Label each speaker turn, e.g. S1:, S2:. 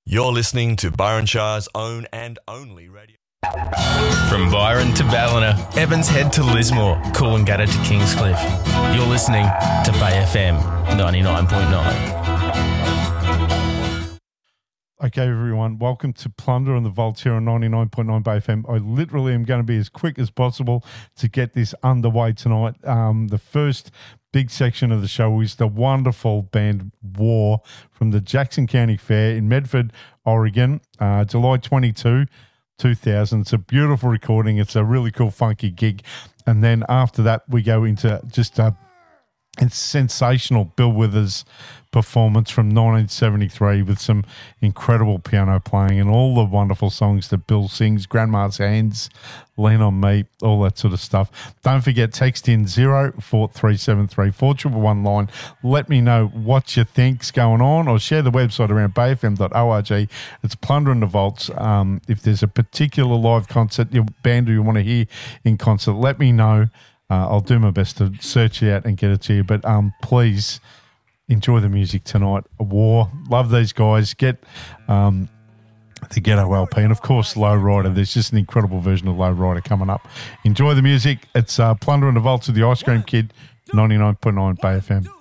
S1: You're listening to Byron Shah's own and only radio.
S2: From Byron to Ballina, Evans Head to Lismore, Coolangatta to Kingscliff. You're listening to Bay FM 99.9.
S3: Okay, everyone, welcome to Plunder on the Vaults here on 99.9 Bay FM. I literally am going to be as quick as possible to get this underway tonight. The first big section of the show is the wonderful band War from the Jackson County Fair in Medford, Oregon, July 22, 2000. It's a beautiful recording. It's a really cool, funky gig. And then after that, we go into just a sensational Bill Withers performance from 1973 with some incredible piano playing and all the wonderful songs that Bill sings, Grandma's Hands, Lean on Me, all that sort of stuff. Don't forget, text in 04373 4111 line. Let me know what you think's going on, or share the website around bayfm.org. It's Plunder in the Vaults. If there's a particular live concert, your band who you want to hear in concert, let me know. I'll do my best to search it out and get it to you. But please enjoy the music tonight. War, love these guys. Get the Ghetto LP, and of course Low Rider. There's just an incredible version of Low Rider coming up. Enjoy the music. It's Plunder in the Vaults with the Ice Cream Kid, 99.9 Bay FM.